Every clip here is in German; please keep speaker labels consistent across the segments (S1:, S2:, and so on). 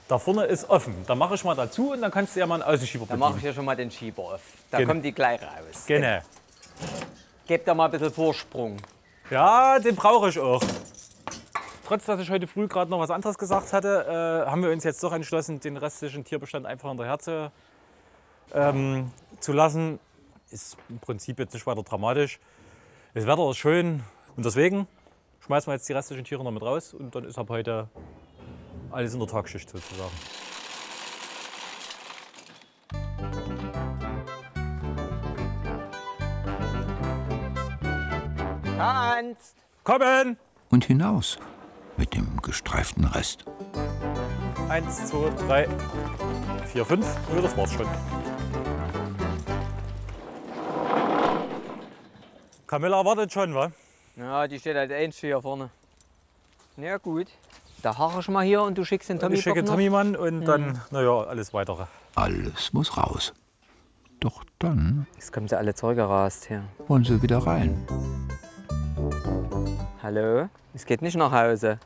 S1: Da vorne ist offen. Da mache ich mal dazu und dann kannst du ja mal einen Außenschieber
S2: Da
S1: bedienen.
S2: mache ich ja schon mal den Schieber auf. Da
S1: Genau.
S2: kommt die gleich raus.
S1: Genau.
S2: Gebt da mal ein bisschen Vorsprung.
S1: Ja, den brauche ich auch. Trotz, dass ich heute früh gerade noch was anderes gesagt hatte, haben wir uns jetzt doch entschlossen, den restlichen Tierbestand einfach hinterher zu lassen. Ist im Prinzip jetzt nicht weiter dramatisch. Das Wetter ist schön und deswegen schmeißen wir jetzt die restlichen Tiere noch mit raus und dann ist ab heute alles in der Tagschicht sozusagen.
S2: Tanzt!
S1: Kommen!
S3: Und hinaus mit dem gestreiften Rest.
S1: 1, 2, 3, 4, 5. Ja, das war's schon. Camilla wartet schon, wa?
S2: Ja, die steht als Einzige hier vorne. Na gut. Da harre ich mal hier und du schickst den Tommy.
S1: Ich schicke
S2: noch.
S1: Tommymann und dann, naja, alles weitere.
S3: Alles muss raus. Doch dann
S2: Jetzt kommen sie alle zurückgerast hier.
S3: wollen sie wieder rein.
S2: Hallo? Es geht nicht nach Hause.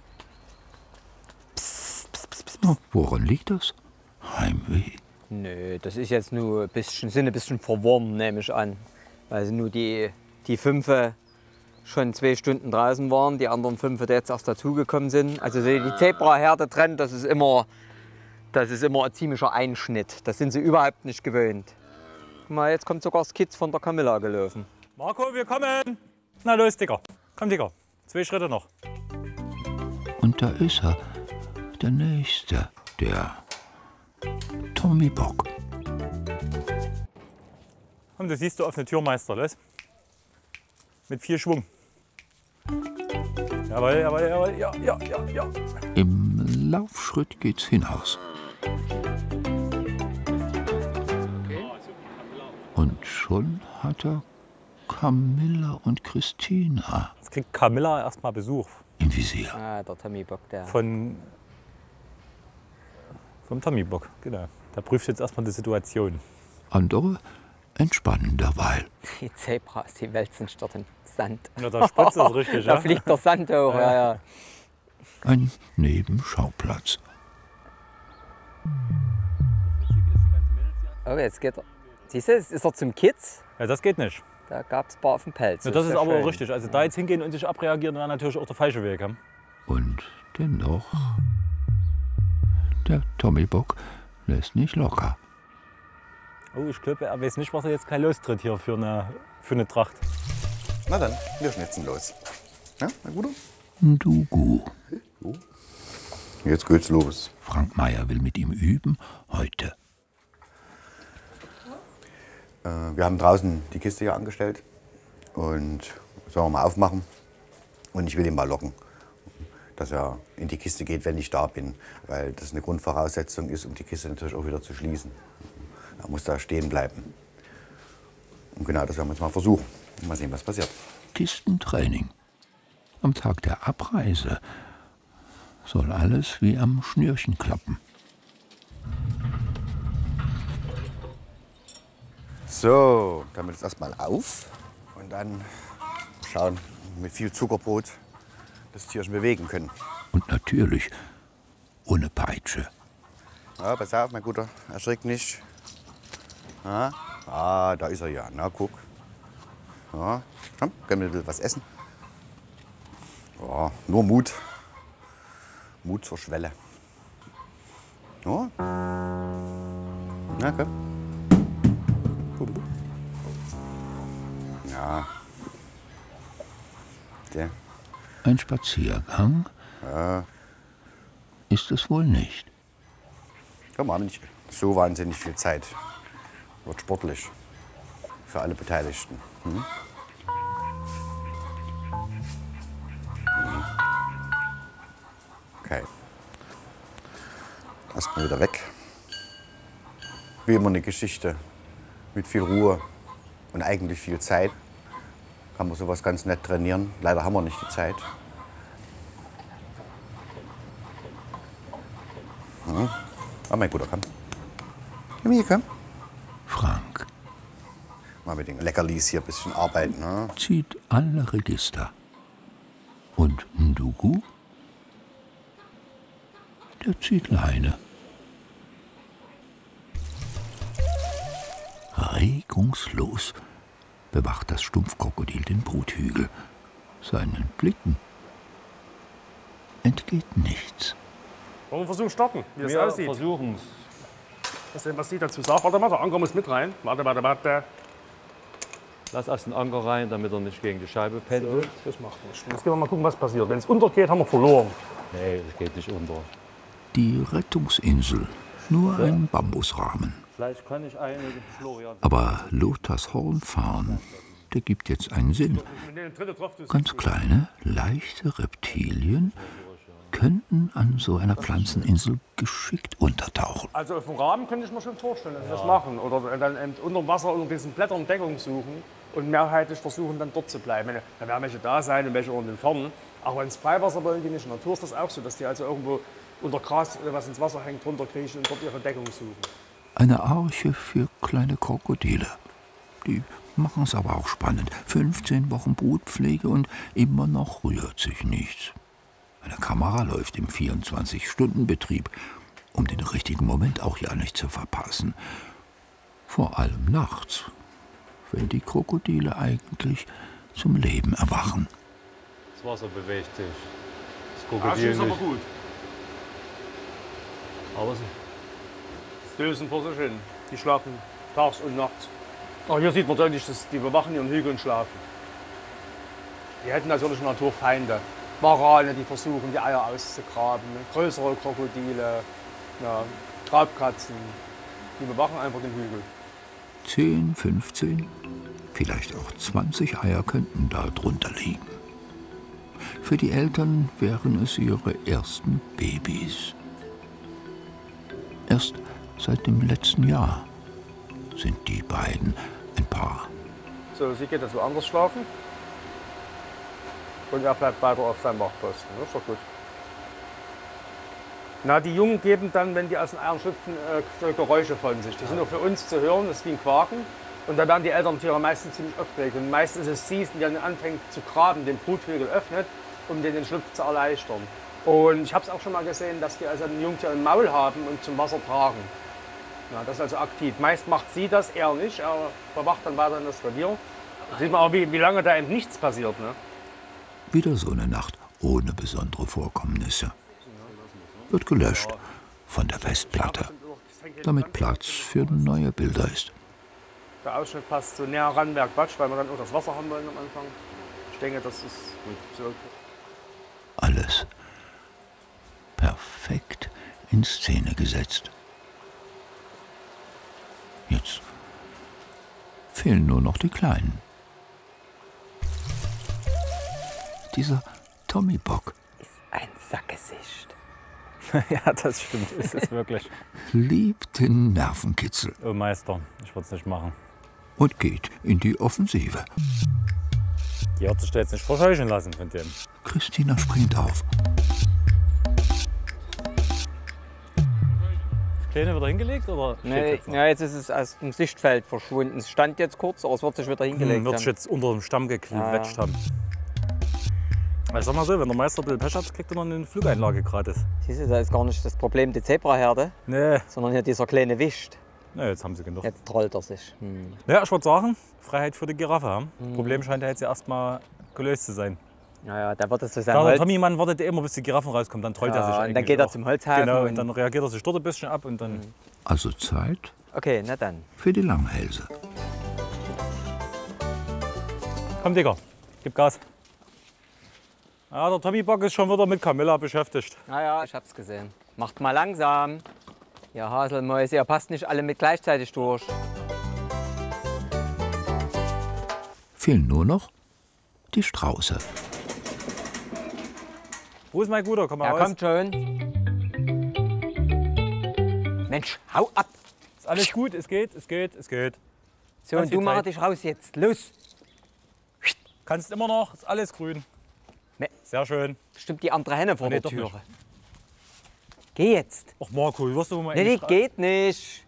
S3: Oh, woran liegt das? Heimweh.
S2: Nö, das ist jetzt nur sind ein bisschen verworren, nehme ich an. Weil nur die 5 schon 2 Stunden draußen waren, die anderen 5, die jetzt erst dazugekommen sind. Also so die Zebraherde trennt, das ist immer ein ziemlicher Einschnitt. Das sind sie überhaupt nicht gewöhnt. Guck mal, jetzt kommt sogar das Kids von der Camilla gelaufen.
S1: Marco, wir kommen! Na los, Digga. Komm, Digga. 2 Schritte noch.
S3: Und da ist er, der Nächste, der Tommy Bock.
S1: Komm, du siehst du offene Türmeister, los. Mit viel Schwung. Jawohl, jawohl, jawohl, ja, ja, ja, ja.
S3: Im Laufschritt geht's hinaus. Und schon hat er Camilla und Christina
S1: Jetzt kriegt Camilla erstmal Besuch
S3: im Visier.
S2: Ah, der Tommy Bock, der.
S1: vom Tommy Bock, genau. Der prüft jetzt erstmal die Situation.
S3: Andere entspannen derweil.
S2: Die Zebras, die wälzen sich dort im Sand.
S1: Ja, da spritzt es richtig,
S2: Da
S1: ja?
S2: fliegt der Sand hoch, ja.
S3: Ein Nebenschauplatz.
S2: Oh, jetzt geht er. Siehst du, jetzt ist er zum Kids.
S1: Ja, das geht nicht.
S2: Da gab es ein paar auf dem Pelz.
S1: Ja, das ist
S2: ja
S1: aber
S2: schön.
S1: auch richtig. Also da jetzt hingehen und sich abreagieren, wäre natürlich auch der falsche Weg. Ja?
S3: Und dennoch, der Tommy Bock lässt nicht locker.
S1: Oh, ich glaube, er weiß nicht, was er jetzt kein lostritt hier für eine Tracht.
S4: Na dann, wir schnitzen los. Ja, na gut.
S3: Ndugu.
S4: Jetzt geht's los.
S3: Frank Meyer will mit ihm üben, heute.
S4: Wir haben draußen die Kiste hier angestellt und sollen wir mal aufmachen. Und ich will ihn mal locken, dass er in die Kiste geht, wenn ich da bin, weil das eine Grundvoraussetzung ist, um die Kiste natürlich auch wieder zu schließen. Er muss da stehen bleiben. Und genau das werden wir jetzt mal versuchen. Mal sehen, was passiert.
S3: Kistentraining. Am Tag der Abreise soll alles wie am Schnürchen klappen.
S4: So, damit jetzt erstmal auf und dann schauen, mit viel Zuckerbrot das Tierchen bewegen können.
S3: Und natürlich ohne Peitsche.
S4: Ja, pass auf, mein Guter, erschrick nicht. Ja, da ist er ja. Na, guck. Ja, komm, können wir ein bisschen was essen? Ja, nur Mut. Mut zur Schwelle. Ja. Na, komm. Ja. Der.
S3: Ein Spaziergang ist es wohl nicht.
S4: Komm mal, nicht so wahnsinnig viel Zeit. Wird sportlich. Für alle Beteiligten. Hm? Okay. Erstmal wieder weg. Wie immer eine Geschichte mit viel Ruhe und eigentlich viel Zeit. Kann man sowas ganz nett trainieren. Leider haben wir nicht die Zeit. Oh mein Guter, komm. Komm hier, komm.
S3: Frank
S4: Mal mit den Leckerlis hier ein bisschen arbeiten. Ne?
S3: zieht alle Register. Und Ndugu? Der zieht Leine. Regungslos bewacht das Stumpfkrokodil den Bruthügel. Seinen Blicken entgeht nichts.
S5: Wollen wir versuchen starten, wie das aussieht?
S1: versuchen es.
S5: Was die dazu sagt. Warte mal, der Anker muss mit rein. Warte.
S1: Lass erst den Anker rein, damit er nicht gegen die Scheibe pendelt.
S5: Das macht nichts. Jetzt gehen wir mal gucken, was passiert. Wenn es untergeht, haben wir verloren.
S1: Nee, es geht nicht unter.
S3: Die Rettungsinsel, nur ein Bambusrahmen.
S1: Vielleicht kann ich eine Florian.
S3: Aber Lothars Hornfarn, der gibt jetzt einen Sinn. Ganz kleine, leichte Reptilien könnten an so einer Pflanzeninsel geschickt untertauchen.
S5: Also auf dem Rahmen könnte ich mir schon vorstellen, dass wir das machen. Oder dann unter dem Wasser unter diesen Blättern Deckung suchen und mehrheitlich versuchen, dann dort zu bleiben. Da werden welche da sein und welche unten entfernen. Aber ins Freiwasser wollen die nicht. In der Natur ist das auch so, dass die also irgendwo unter Gras, was ins Wasser hängt, runterkriechen und dort ihre Deckung suchen.
S3: Eine Arche für kleine Krokodile. Die machen es aber auch spannend. 15 Wochen Brutpflege und immer noch rührt sich nichts. Eine Kamera läuft im 24-Stunden-Betrieb, um den richtigen Moment auch ja nicht zu verpassen. Vor allem nachts, wenn die Krokodile eigentlich zum Leben erwachen.
S1: Das Wasser bewegt sich. Das
S5: Das
S1: Krokodil
S5: ist aber
S1: nicht.
S5: gut.
S1: Aber
S5: Dösen vor sich hin. Die schlafen tags und nachts. Aber hier sieht man deutlich, dass die bewachen ihren Hügel und schlafen. Die hätten natürlich Naturfeinde. Warane, die versuchen, die Eier auszugraben. Größere Krokodile, ja, Traubkatzen. Die bewachen einfach den Hügel.
S3: 10, 15, vielleicht auch 20 Eier könnten da drunter liegen. Für die Eltern wären es ihre ersten Babys. Erst seit dem letzten Jahr sind die beiden ein Paar.
S5: So, sie geht jetzt woanders schlafen. Und er bleibt weiter auf seinem Wachposten. Das ist doch gut. Na, die Jungen geben dann, wenn die aus den Eiern schlüpfen, so Geräusche von sich. Die sind auch für uns zu hören, das ist wie ein Quaken. Und dann werden die Elterntiere meistens ziemlich aufgeregt. Und meistens ist es sie, die dann anfängt zu graben, den Bruthügel öffnet, um den Schlupf zu erleichtern. Und ich habe es auch schon mal gesehen, dass die also ein Jungtier im Maul haben und zum Wasser tragen. Ja, das ist also aktiv. Meist macht sie das, er nicht. Er bewacht dann weiter das Revier. Da sieht man auch, wie lange da eben nichts passiert. Ne?
S3: Wieder so eine Nacht ohne besondere Vorkommnisse. Wird gelöscht von der Festplatte, damit Platz für neue Bilder ist.
S5: Der Ausschnitt passt so näher ran, wäre Quatsch, weil wir dann auch das Wasser haben wollen am Anfang. Ich denke, das ist gut. So.
S3: Alles perfekt in Szene gesetzt. Jetzt fehlen nur noch die Kleinen. Dieser Tommy Bock
S2: Ein Sackgesicht.
S1: Ja, das stimmt. Ist es wirklich.
S3: liebt den Nervenkitzel
S1: Oh Meister, ich würde es nicht machen.
S3: und geht in die Offensive.
S1: Die hat sich da jetzt nicht verscheuchen lassen von dem.
S3: Christina springt auf.
S1: Das Kleine wieder hingelegt oder steht's
S2: Nee,
S1: jetzt noch?
S2: ja, jetzt ist es aus dem Sichtfeld verschwunden. Es stand jetzt kurz, aber es wird sich wieder hingelegt
S1: Wird sich
S2: haben.
S1: jetzt unter dem Stamm gequetscht haben. Ich sag mal so, wenn der Meister ein bisschen Pech hat, kriegt er noch eine Flugeinlage gratis.
S2: Siehst du, da ist gar nicht das Problem die Zebraherde,
S1: Nee,
S2: sondern hier dieser kleine Wischt.
S1: nee, jetzt haben sie genug.
S2: Jetzt trollt er sich.
S1: Ja, ich würde sagen, Freiheit für die Giraffe haben. Problem scheint ja jetzt ja erstmal gelöst zu sein.
S2: Naja, da wird es zu seinem
S1: Der
S2: Holz.
S1: Tommy-Mann wartet immer, bis die Giraffen rauskommen, dann trollt er sich
S2: Ja,
S1: eigentlich
S2: und dann geht er
S1: auch.
S2: zum Holzhafen.
S1: Genau, und
S2: und
S1: dann reagiert er sich dort ein bisschen ab und dann...
S3: Also Zeit
S2: okay, na dann.
S3: für die Langhälse.
S1: Komm, Digga, gib Gas. Ja, der Tommy Bock ist schon wieder mit Camilla beschäftigt.
S2: Naja, ich hab's gesehen. Macht mal langsam. Ihr Haselmäuse, ihr passt nicht alle mit gleichzeitig durch.
S3: Fehlen nur noch die Strauße.
S1: Wo ist mein Guter? Komm mal
S2: Ja,
S1: raus.
S2: kommt schon. Mensch, hau ab.
S1: Ist alles gut, es geht, es geht, es geht.
S2: So,
S1: Ganz
S2: und du
S1: viel
S2: mach
S1: Zeit.
S2: dich raus jetzt. Los.
S1: Kannst immer noch, ist alles grün.
S2: Ne.
S1: Sehr schön.
S2: Stimmt die andere Henne vor
S1: Nee,
S2: der
S1: doch
S2: Türe.
S1: nicht.
S2: Geh jetzt.
S1: Ach Marco, wirst du mal
S2: Nee, die geht nicht.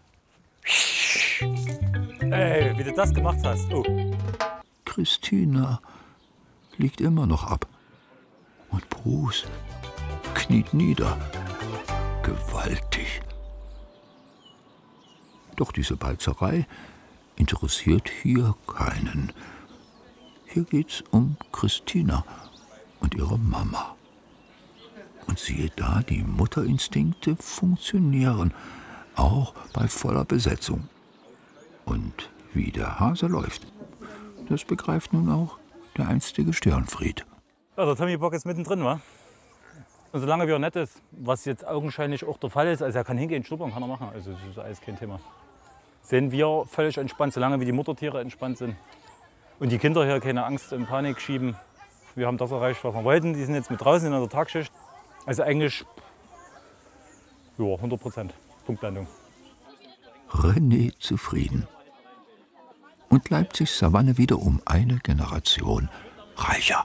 S1: Ey, wie du das gemacht hast. Oh.
S3: Christina liegt immer noch ab. Und Bruce kniet nieder, gewaltig. Doch diese Balzerei interessiert hier keinen. Hier geht's um Christina und ihre Mama. Und siehe da, die Mutterinstinkte funktionieren, auch bei voller Besetzung. Und wie der Hase läuft, das begreift nun auch der einstige Störenfried.
S1: Ja, der Tommy Bock ist mittendrin, wa? Und solange wie er nett ist, was jetzt augenscheinlich auch der Fall ist, also er kann hingehen, schnuppern, kann er machen, also das ist alles kein Thema. Sind wir völlig entspannt, solange wie die Muttertiere entspannt sind. Und die Kinder hier keine Angst und Panik schieben. Wir haben das erreicht, was wir wollten. Die sind jetzt mit draußen in der Tagschicht. Also eigentlich, ja, 100%. Punktlandung.
S3: René zufrieden. Und Leipzigs Savanne wieder um eine Generation reicher.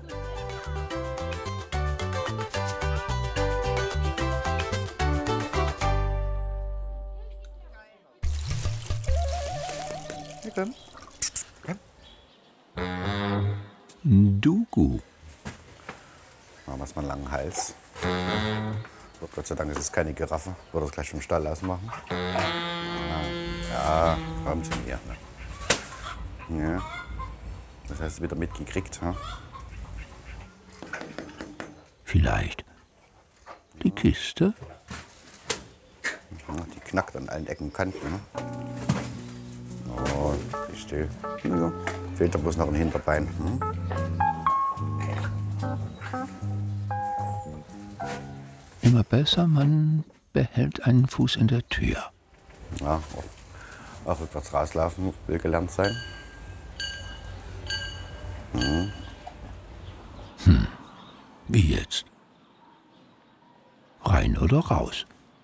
S3: Dugu.
S4: Machen wir es mal einen langen Hals. So, Gott sei Dank ist es keine Giraffe. Würde das gleich vom Stall ausmachen. Ja, komm zu mir. Ja. Das hast du wieder mitgekriegt. Ha?
S3: Vielleicht die Kiste?
S4: Ja, die knackt an allen Ecken und Kanten. Ne? Oh, die ist still. Ja. Fehlt da bloß noch ein Hinterbein. Hm?
S3: Immer besser, man behält einen Fuß in der Tür.
S4: Ja, auch rückwärts rauslaufen will gelernt sein.
S3: Wie jetzt? Rein oder raus?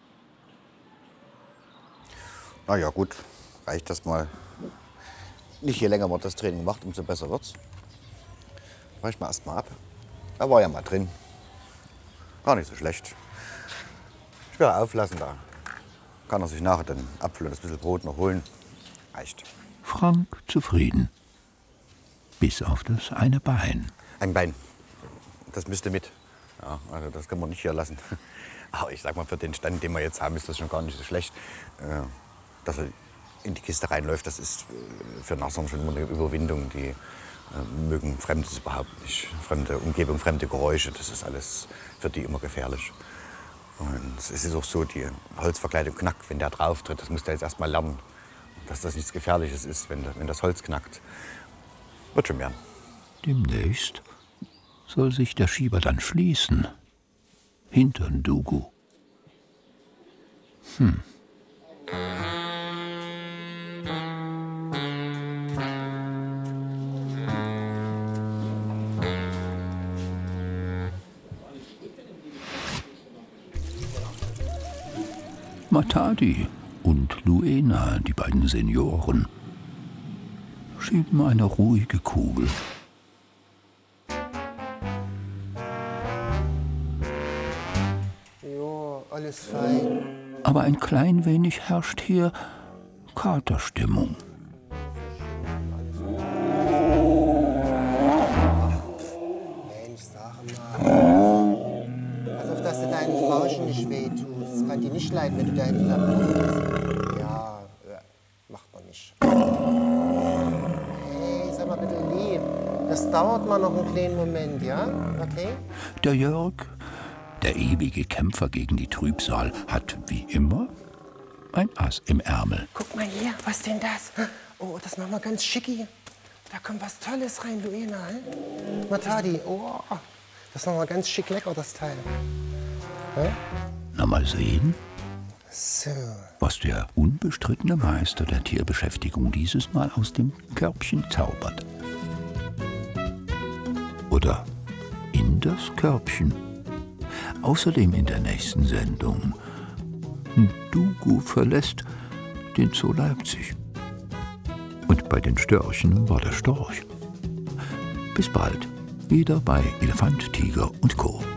S4: Na ja, gut, reicht das mal. Nicht je länger man das Training macht, umso besser wird's. Reicht mal erst mal ab. Da war ja mal drin. Gar nicht so schlecht. Ich werde auflassen, da kann er sich nachher den Apfel und das bisschen Brot noch holen. Reicht.
S3: Frank zufrieden. Bis auf das eine Bein.
S4: Ein Bein. Das müsste mit. Ja, also das kann man nicht hier lassen. Aber ich sag mal, für den Stand, den wir jetzt haben, ist das schon gar nicht so schlecht. Dass er in die Kiste reinläuft, das ist für Nassern schon immer eine Überwindung. Die mögen Fremdes überhaupt nicht. Fremde Umgebung, fremde Geräusche, das ist alles für die immer gefährlich. Und es ist auch so, die Holzverkleidung knackt, wenn der drauf tritt. Das muss der jetzt erst mal lernen, dass das nichts Gefährliches ist, wenn das Holz knackt. Wird schon werden.
S3: Demnächst soll sich der Schieber dann schließen. Hintern Dugu. Matadi und Luena, die beiden Senioren, schieben eine ruhige Kugel.
S6: Jo, alles fein.
S3: Aber ein klein wenig herrscht hier Katerstimmung.
S6: Mensch, sag mal. Pass auf, dass du deinen Frauchen nicht wehtust. Kann die nicht leiden, wenn du da hinten abbrichst. Ja, macht man nicht. Hey, sag mal bitte lieb. Das dauert mal noch einen kleinen Moment, ja? Okay?
S3: Der Jörg, der ewige Kämpfer gegen die Trübsal, hat wie immer ein Ass im Ärmel.
S6: Guck mal hier, was denn das? Oh, das machen wir ganz schicki. Da kommt was Tolles rein, Luena. Matadi, oh, das machen wir ganz schick lecker, das Teil.
S3: Na, mal sehen,
S6: So.
S3: was der unbestrittene Meister der Tierbeschäftigung dieses Mal aus dem Körbchen zaubert. Oder in das Körbchen. Außerdem in der nächsten Sendung. Dugu verlässt den Zoo Leipzig. Und bei den Störchen war der Storch. Bis bald, wieder bei Elefant, Tiger und Co.